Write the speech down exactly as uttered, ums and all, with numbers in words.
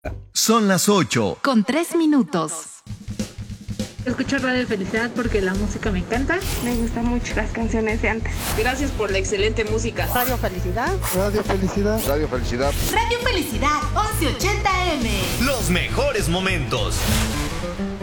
Son las ocho. Con tres minutos. Escucho Radio Felicidad porque la música me encanta. Me gustan mucho las canciones de antes. Gracias por la excelente música. Radio Felicidad. Radio Felicidad. Radio Felicidad. Radio Felicidad, once ochenta eme. Los mejores momentos.